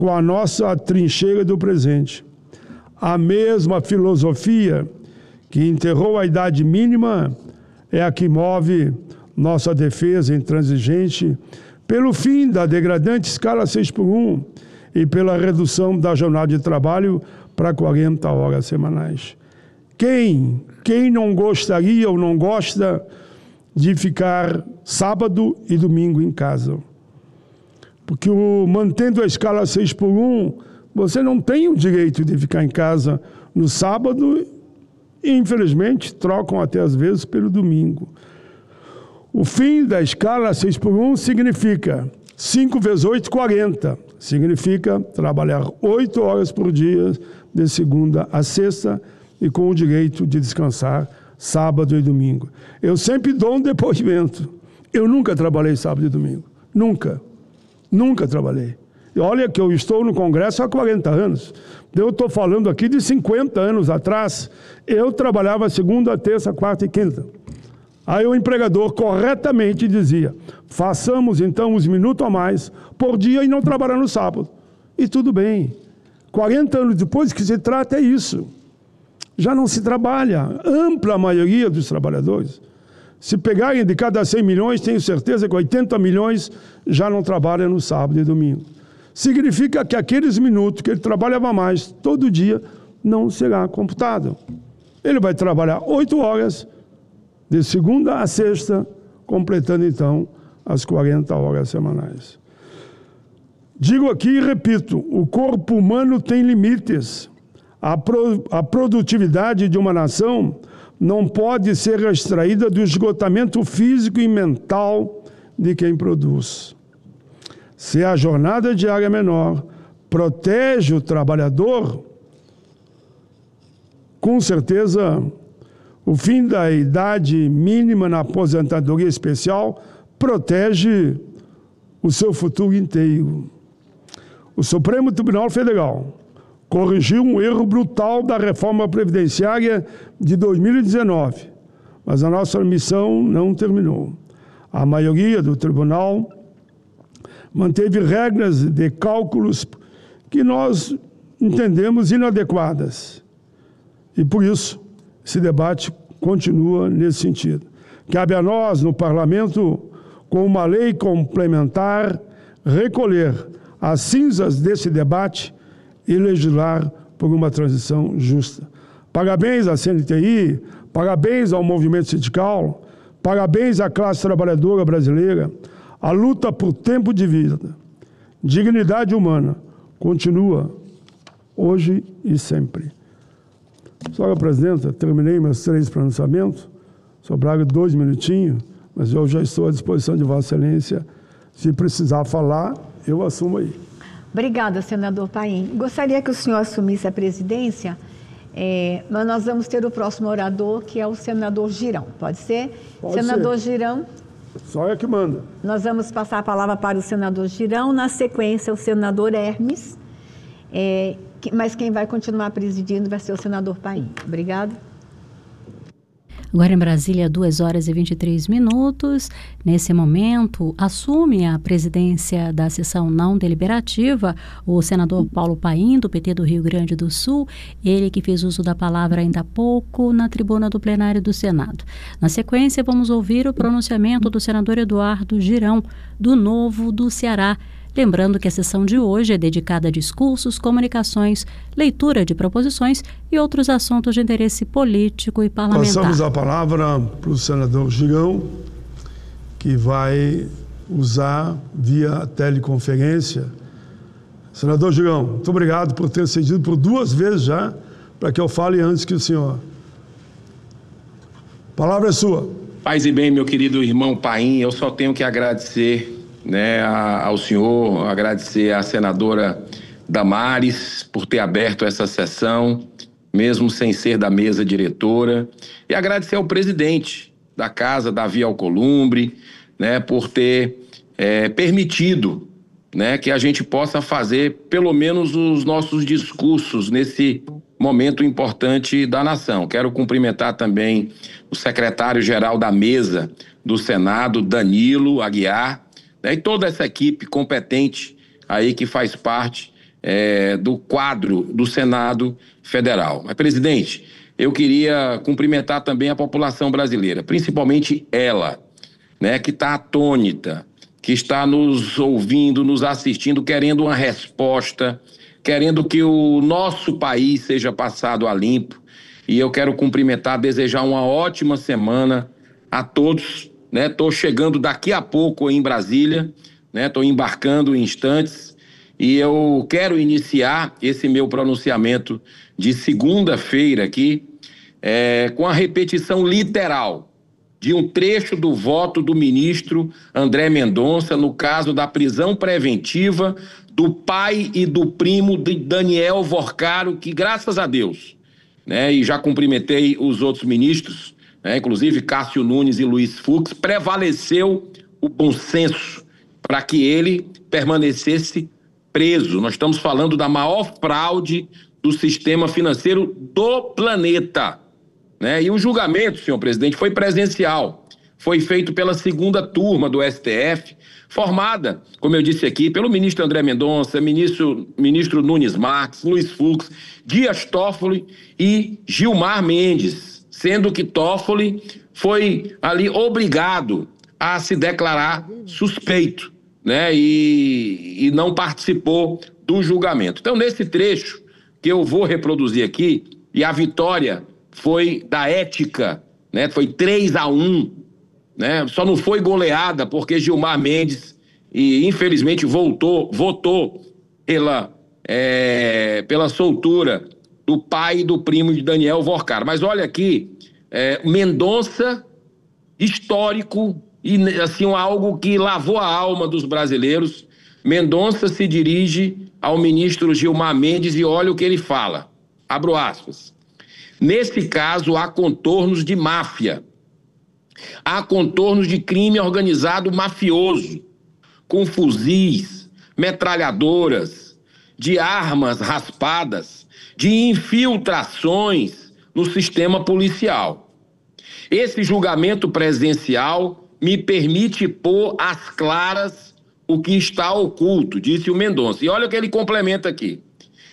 com a nossa trincheira do presente. A mesma filosofia que enterrou a idade mínima é a que move nossa defesa intransigente pelo fim da degradante escala 6x1 e pela redução da jornada de trabalho para 40 horas semanais. Quem não gostaria ou não gosta de ficar sábado e domingo em casa? Porque mantendo a escala 6x1, você não tem o direito de ficar em casa no sábado e, infelizmente, trocam até às vezes pelo domingo. O fim da escala 6x1 significa 5 vezes 8, 40. Significa trabalhar 8 horas por dia, de segunda a sexta, e com o direito de descansar sábado e domingo. Eu sempre dou um depoimento. Eu nunca trabalhei sábado e domingo. Nunca trabalhei. E olha que eu estou no Congresso há 40 anos. Eu estou falando aqui de 50 anos atrás. Eu trabalhava segunda, terça, quarta e quinta. Aí o empregador corretamente dizia: façamos então uns minutos a mais por dia e não trabalhar no sábado. E tudo bem. 40 anos depois, que se trata é isso. Já não se trabalha. Ampla maioria dos trabalhadores. Se pegarem de cada 100 milhões, tenho certeza que 80 milhões já não trabalham no sábado e domingo. Significa que aqueles minutos que ele trabalhava mais todo dia não será computado. Ele vai trabalhar 8 horas de segunda a sexta, completando então as 40 horas semanais. Digo aqui e repito, o corpo humano tem limites. A produtividade de uma nação não pode ser extraída do esgotamento físico e mental de quem produz. Se a jornada diária menor protege o trabalhador, com certeza o fim da idade mínima na aposentadoria especial protege o seu futuro inteiro. O Supremo Tribunal Federal corrigiu um erro brutal da reforma previdenciária de 2019, mas a nossa missão não terminou. A maioria do tribunal manteve regras de cálculos que nós entendemos inadequadas. E por isso, esse debate continua nesse sentido. Cabe a nós, no Parlamento, com uma lei complementar, recolher as cinzas desse debate e legislar por uma transição justa. Parabéns à CNTI, parabéns ao movimento sindical, parabéns à classe trabalhadora brasileira. A luta por tempo de vida, dignidade humana, continua hoje e sempre. Senhora Presidenta, terminei meus 3 pronunciamentos, sobraram 2 minutinhos, mas eu já estou à disposição de Vossa Excelência. Se precisar falar, eu assumo aí. Obrigada, senador Paim. Gostaria que o senhor assumisse a presidência, mas nós vamos ter o próximo orador, que é o senador Girão. Pode ser? Pode senador ser. Girão. Só é que manda. Nós vamos passar a palavra para o senador Girão, na sequência o senador Hermes, mas quem vai continuar presidindo vai ser o senador Paim. Obrigado. Agora em Brasília, 2h23. Nesse momento, assume a presidência da sessão não deliberativa o senador Paulo Paim, do PT do Rio Grande do Sul, ele que fez uso da palavra ainda há pouco na tribuna do plenário do Senado. Na sequência, vamos ouvir o pronunciamento do senador Eduardo Girão, do Novo do Ceará. Lembrando que a sessão de hoje é dedicada a discursos, comunicações, leitura de proposições e outros assuntos de interesse político e parlamentar. Passamos a palavra para o senador Girão, que vai usar via teleconferência. Senador Girão, muito obrigado por ter cedido por 2 vezes já, para que eu fale antes que o senhor. A palavra é sua. Paz e bem, meu querido irmão Paim, eu só tenho que agradecer ao senhor, agradecer à senadora Damares por ter aberto essa sessão, mesmo sem ser da mesa diretora, e agradecer ao presidente da casa, Davi Alcolumbre, por ter permitido que a gente possa fazer pelo menos os nossos discursos nesse momento importante da nação. Quero cumprimentar também o secretário-geral da mesa do Senado, Danilo Aguiar, e toda essa equipe competente aí que faz parte do quadro do Senado Federal. Mas, presidente, eu queria cumprimentar também a população brasileira, principalmente ela, né, que está atônita, que está nos ouvindo, nos assistindo, querendo uma resposta, querendo que o nosso país seja passado a limpo. E eu quero cumprimentar, desejar uma ótima semana a todos, né? Estou chegando daqui a pouco em Brasília, né? Estou embarcando em instantes e eu quero iniciar esse meu pronunciamento de segunda-feira aqui com a repetição literal de um trecho do voto do ministro André Mendonça no caso da prisão preventiva do pai e do primo de Daniel Vorcaro, que graças a Deus, né, e já cumprimentei os outros ministros, né, inclusive Cássio Nunes e Luiz Fux, prevaleceu o bom senso para que ele permanecesse preso. Nós estamos falando da maior fraude do sistema financeiro do planeta, né? E o julgamento, senhor presidente, foi presencial. Foi feito pela segunda turma do STF, formada, como eu disse aqui, pelo ministro André Mendonça, ministro Nunes Marques, Luiz Fux, Dias Toffoli e Gilmar Mendes, sendo que Toffoli foi ali obrigado a se declarar suspeito, né? E não participou do julgamento. Então, nesse trecho que eu vou reproduzir aqui, e a vitória foi da ética, né? Foi 3-1, né? Só não foi goleada porque Gilmar Mendes, infelizmente, votou pela soltura do pai e do primo de Daniel Vorcaro. Mas olha aqui, Mendonça, histórico, e assim, algo que lavou a alma dos brasileiros. Mendonça se dirige ao ministro Gilmar Mendes e olha o que ele fala. Abro aspas. Nesse caso, há contornos de máfia. Há contornos de crime organizado mafioso, com fuzis, metralhadoras, de armas raspadas, de infiltrações no sistema policial. Esse julgamento presencial me permite pôr às claras o que está oculto, disse o Mendonça. E olha o que ele complementa aqui.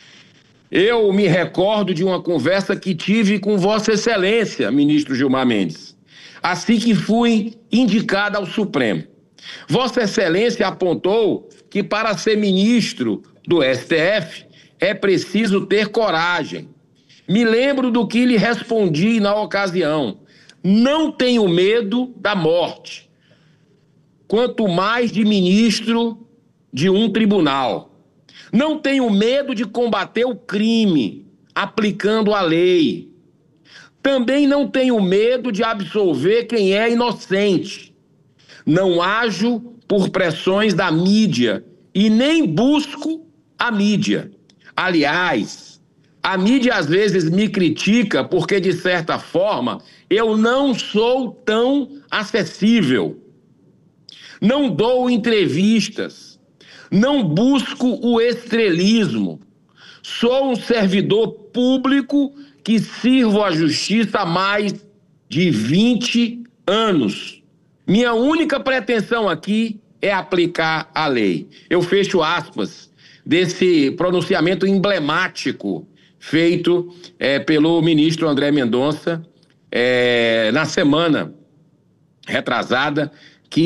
Eu me recordo de uma conversa que tive com Vossa Excelência, ministro Gilmar Mendes, assim que fui indicado ao Supremo. Vossa Excelência apontou que para ser ministro do STF é preciso ter coragem. Me lembro do que lhe respondi na ocasião. Não tenho medo da morte, quanto mais de ministro de um tribunal. Não tenho medo de combater o crime, aplicando a lei. Também não tenho medo de absolver quem é inocente. Não ajo por pressões da mídia e nem busco a mídia. Aliás, a mídia às vezes me critica porque, de certa forma, eu não sou tão acessível. Não dou entrevistas. Não busco o estrelismo. Sou um servidor público que sirvo à justiça há mais de 20 anos. Minha única pretensão aqui é aplicar a lei. Eu fecho aspas desse pronunciamento emblemático feito pelo ministro André Mendonça na semana retrasada,